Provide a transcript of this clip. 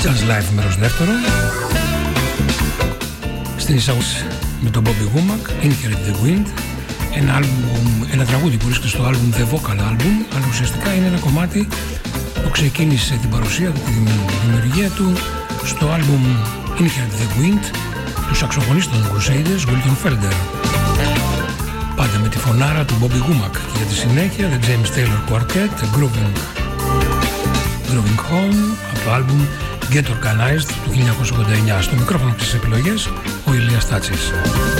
Jazz Live μέρος δεύτερο. Στην εισαγωγή με τον Bobby Womack, Inherit the Wind, ένα τραγούδι που βρίσκεται στο άλμπουμ The Vocal Album, αλλά ουσιαστικά είναι ένα κομμάτι που ξεκίνησε την παρουσία του, την δημιουργία του στο άλμπουμ Inherit the Wind του σαξοφωνίστα των Crusaders, William Felder. Πάντα με τη φωνάρα του Bobby Womack, και για τη συνέχεια The James Taylor Quartet, Grooving Home από το άλμπουμ Get Organized του 1989. Στο μικρόφωνο και στις επιλογές ο Ηλίας Τάτσης.